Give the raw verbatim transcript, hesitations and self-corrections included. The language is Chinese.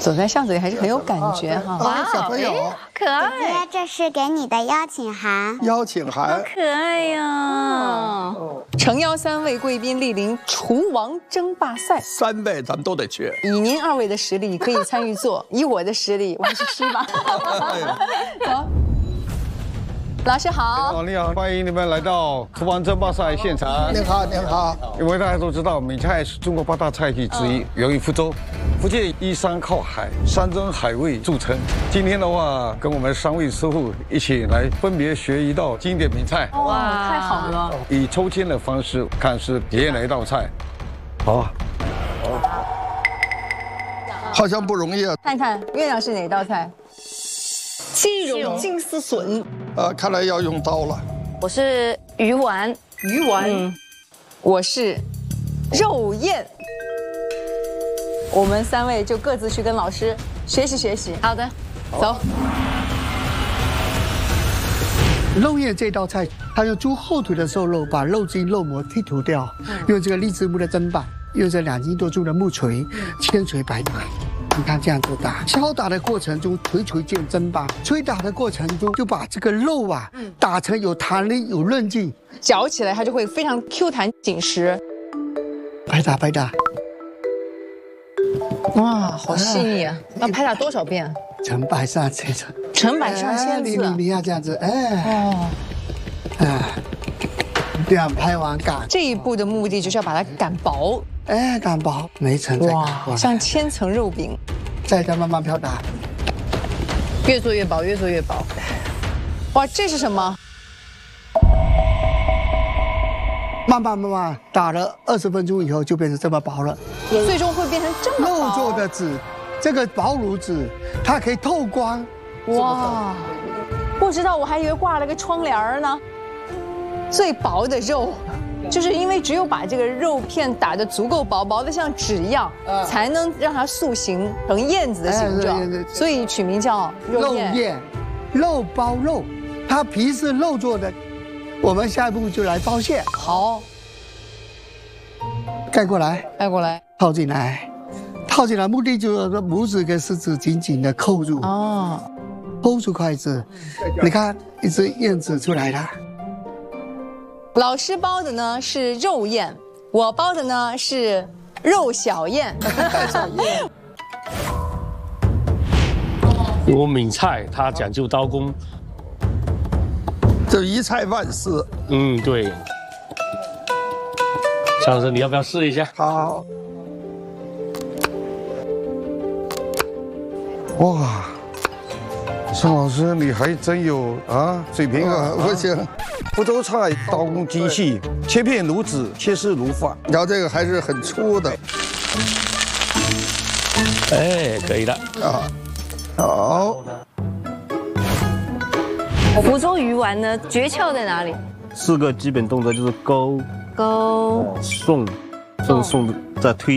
走在巷子里还是很有感觉哈。 啊，小朋友， 可爱。 姐姐，这是给你的邀请函。 邀请函， 可爱呀！ 诚邀三位贵宾莅临厨王争霸赛， 三位咱们都得去。 以您二位的实力可以参与做，以我的实力，我还是吃吧。走。老师好， 好，你好，欢迎你们来到厨王争霸赛现场。 您好，您好。 因为大家都知道，闽菜是中国八大菜系之一，源于福州。福建依山靠海，山珍海味著称。今天的话，跟我们三位师傅一起来分别学一道经典闽菜。 哇，太好了！ 以抽签的方式看是体验哪一道菜。好， 好像不容易啊。 看看月亮是哪道菜？鸡茸金丝笋。 呃，看来要用刀了。 我是鱼丸， 鱼丸。嗯，我是肉燕。我们三位就各自去跟老师学习学习。 好的， 走。 肉燕这道菜，它用猪后腿的瘦肉把肉筋肉膜剔除掉，用这个荔枝木的砧板，用这两斤多重的木锤，千锤百打。你看这样子打，敲打的过程中，锤锤见砧板；吹打的过程中，就把这个肉啊打成有弹力、有韧劲， 嚼起来它就会非常 Q 弹紧实。 拍打拍打。 哇，好细腻啊！要拍打多少遍？ 成百上千次， 成百上千次。 你你你要这样子，哎， 哦， 哎，这样拍完擀。 这一步的目的就是要把它擀薄。 哎，擀薄，每一层再擀哇，像千层肉饼。 再再慢慢飘打， 越做越薄，越做越薄。哇，这是什么？ 慢慢慢慢打了二十分钟以后，就变成这么薄了。 最终会变成这么薄。 肉做的纸，这个薄炉纸，它可以透光。 哇，不知道，我还以为挂了个窗帘呢。最薄的肉，就是因为只有把这个肉片打得足够薄，薄的像纸一样，才能让它塑形成燕子的形状，所以取名叫肉燕。 肉燕，肉包肉，它皮是肉做的。我们下一步就来包馅。 好， 盖过来， 盖过来， 套进来，套进来，目的就是说拇指跟食指紧紧的扣住， 哦， 扣住筷子，你看一只燕子出来了。 老师包的呢是肉燕，我包的呢是肉小燕。 小燕， 因为闽菜它讲究刀工。 这一菜万事。 嗯，对。张老师，你要不要试一下？ 好。 哇，尚老师你还真有啊水平啊！ 不行， 福州菜刀工精细，切片如纸，切丝如发。 然后这个还是很粗的。 哎，可以的。 啊，好。 福州鱼丸呢，诀窍在哪里？ 四个基本动作就是勾、 勾、 送、送、送再推。